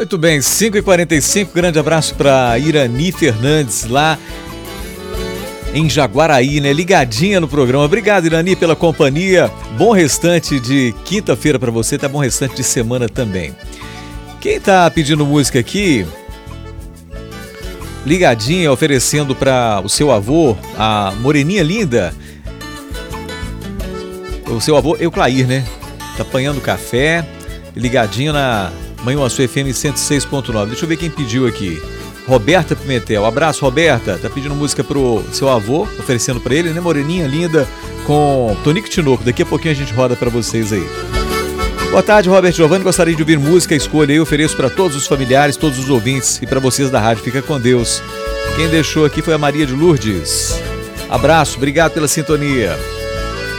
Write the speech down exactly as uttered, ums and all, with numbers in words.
Muito bem, cinco e quarenta e cinco, grande abraço para Irani Fernandes lá em Jaguaraí, né? Ligadinha no programa. Obrigado, Irani, pela companhia. Bom restante de quinta-feira para você, tá bom restante de semana também. Quem tá pedindo música aqui? Ligadinha, oferecendo para o seu avô, a moreninha linda. O seu avô, Euclair, né? Tá apanhando café, ligadinho na Manhuaçu F M cento e seis ponto nove. Deixa eu ver quem pediu aqui. Roberta Pimentel. Abraço, Roberta. Tá pedindo música pro seu avô, oferecendo para ele, né? Moreninha linda, com Tonico Tinoco. Daqui a pouquinho a gente roda para vocês aí. Boa tarde, Robert Giovanni. Gostaria de ouvir música, escolha aí. Ofereço para todos os familiares, todos os ouvintes e para vocês da rádio. Fica com Deus. Quem deixou aqui foi a Maria de Lourdes. Abraço, obrigado pela sintonia.